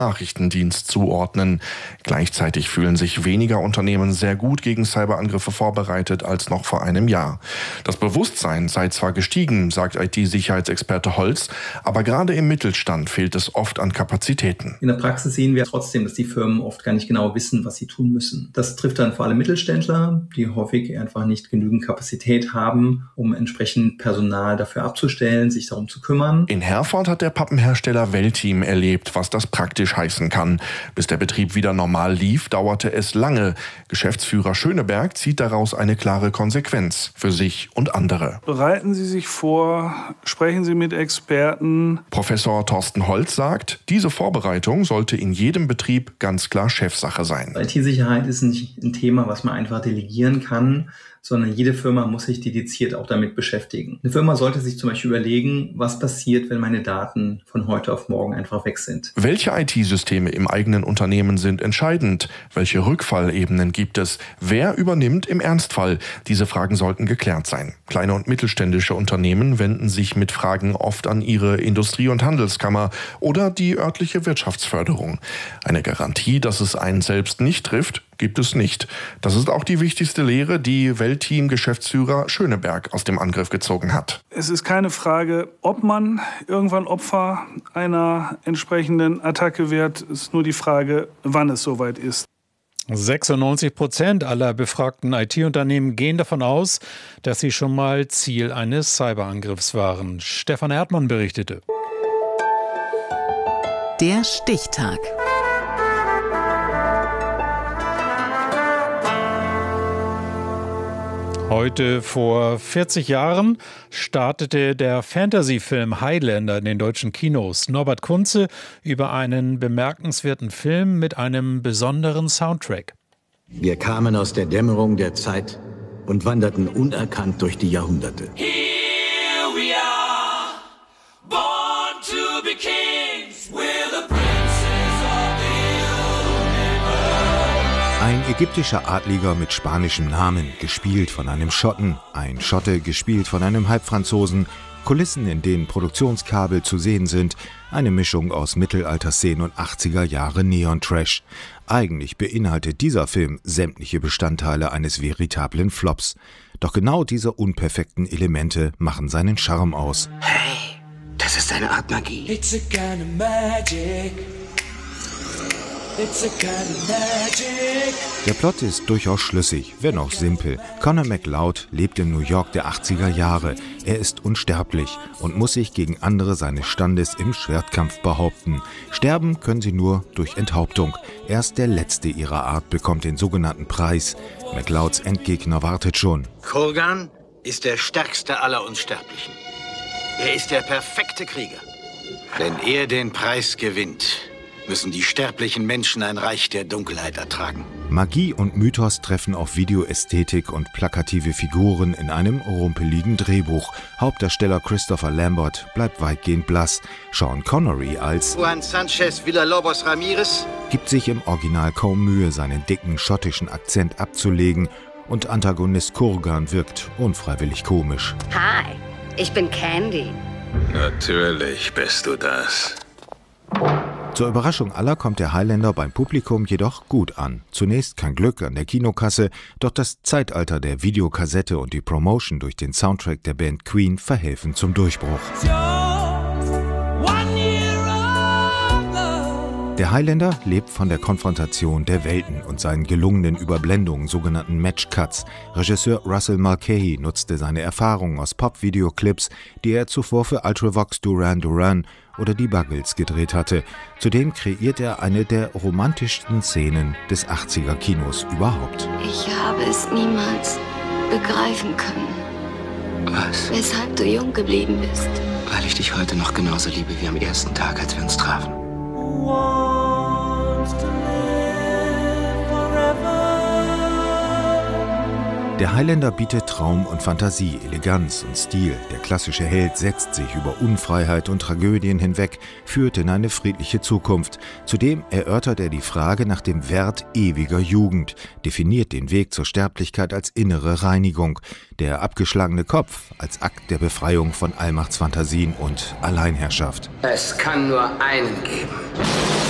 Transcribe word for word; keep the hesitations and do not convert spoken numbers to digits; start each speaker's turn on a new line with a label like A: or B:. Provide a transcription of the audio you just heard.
A: Nachrichtendienst zuordnen. Gleichzeitig fühlen sich weniger Unternehmen sehr gut gegen Cyberangriffe vorbereitet als noch vor einem Jahr. Das Bewusstsein sei zwar gestiegen, sagt I T-Sicherheitsexperte Holz, aber gerade im Mittelstand fehlt es oft an Kapazitäten.
B: In der Praxis sehen wir trotzdem, dass die Firmen oft gar nicht genau wissen, was sie tun müssen. Das trifft dann vor allem Mittelständler, die häufig einfach nicht genügend Kapazität haben, um entsprechend Personal dafür abzustellen, sich darum zu kümmern.
A: In Herford hat der Pappenhersteller Wellteam erlebt, was das praktisch heißen kann. Bis der Betrieb wieder normal lief, dauerte es lange. Geschäftsführer Schöneberg zieht daraus eine klare Konsequenz für sich und andere.
C: Bereiten Sie sich vor, sprechen Sie mit Experten.
A: Professor Thorsten Holz sagt, diese Vorbereitung sollte in jedem Betrieb ganz klar Chefsache sein.
B: I T-Sicherheit ist nicht ein Thema, was man einfach delegieren kann, sondern jede Firma muss sich dediziert auch damit beschäftigen. Eine Firma sollte sich zum Beispiel überlegen, was passiert, wenn meine Daten von heute auf morgen einfach weg sind.
A: Welche I T-Systeme im eigenen Unternehmen sind entscheidend? Welche Rückfallebenen gibt es? Wer übernimmt im Ernstfall? Diese Fragen sollten geklärt sein. Kleine und mittelständische Unternehmen wenden sich mit Fragen oft an ihre Industrie- und Handelskammer oder die örtliche Wirtschaftsförderung. Eine Garantie, dass es einen selbst nicht trifft, gibt es nicht. Das ist auch die wichtigste Lehre, die Wellteam-Geschäftsführer Schöneberg aus dem Angriff gezogen hat.
C: Es ist keine Frage, ob man irgendwann Opfer einer entsprechenden Attacke wird. Es ist nur die Frage, wann es soweit ist.
D: sechsundneunzig Prozent aller befragten I T-Unternehmen gehen davon aus, dass sie schon mal Ziel eines Cyberangriffs waren. Stefan Erdmann berichtete.
E: Der Stichtag.
D: Heute vor vierzig Jahren startete der Fantasy-Film Highlander in den deutschen Kinos. Norbert Kunze über einen bemerkenswerten Film mit einem besonderen Soundtrack.
F: Wir kamen aus der Dämmerung der Zeit und wanderten unerkannt durch die Jahrhunderte.
G: Here we are, born to be kings, we're the princes of the universe.
H: Ein ägyptischer Adliger mit spanischem Namen, gespielt von einem Schotten, ein Schotte, gespielt von einem Halbfranzosen, Kulissen, in denen Produktionskabel zu sehen sind, eine Mischung aus Mittelalterszenen und achtziger Jahre Neon-Trash. Eigentlich beinhaltet dieser Film sämtliche Bestandteile eines veritablen Flops. Doch genau diese unperfekten Elemente machen seinen Charme aus.
F: Hey, das ist eine Art Magie.
G: It's a kind of magic. It's a kind of magic.
H: Der Plot ist durchaus schlüssig, wenn auch simpel. Connor MacLeod lebt im New York der achtziger Jahre. Er ist unsterblich und muss sich gegen andere seines Standes im Schwertkampf behaupten. Sterben können sie nur durch Enthauptung. Erst der letzte ihrer Art bekommt den sogenannten Preis. MacLeods Endgegner wartet schon.
F: Kurgan ist der stärkste aller Unsterblichen. Er ist der perfekte Krieger. Wenn er den Preis gewinnt, müssen die sterblichen Menschen ein Reich der Dunkelheit ertragen.
H: Magie und Mythos treffen auf Videoästhetik und plakative Figuren in einem rumpeligen Drehbuch. Hauptdarsteller Christopher Lambert bleibt weitgehend blass. Sean Connery als
F: Juan Sanchez Villalobos Ramirez
H: gibt sich im Original kaum Mühe, seinen dicken schottischen Akzent abzulegen. Und Antagonist Kurgan wirkt unfreiwillig komisch.
I: Hi, ich bin Candy.
J: Natürlich bist du das.
H: Zur Überraschung aller kommt der Highlander beim Publikum jedoch gut an. Zunächst kein Glück an der Kinokasse, doch das Zeitalter der Videokassette und die Promotion durch den Soundtrack der Band Queen verhelfen zum Durchbruch. Der Highlander lebt von der Konfrontation der Welten und seinen gelungenen Überblendungen, sogenannten Match-Cuts. Regisseur Russell Mulcahy nutzte seine Erfahrungen aus Pop-Videoclips, die er zuvor für Ultravox Duran Duran oder die Buggles gedreht hatte. Zudem kreiert er eine der romantischsten Szenen des achtziger Kinos überhaupt.
I: Ich habe es niemals begreifen können.
F: Was?
I: Weshalb du jung geblieben bist.
F: Weil ich dich heute noch genauso liebe wie am ersten Tag, als wir uns trafen.
H: Der Highlander bietet Traum und Fantasie, Eleganz und Stil. Der klassische Held setzt sich über Unfreiheit und Tragödien hinweg, führt in eine friedliche Zukunft. Zudem erörtert er die Frage nach dem Wert ewiger Jugend, definiert den Weg zur Sterblichkeit als innere Reinigung, der abgeschlagene Kopf als Akt der Befreiung von Allmachtsfantasien und Alleinherrschaft.
F: Es kann nur einen geben.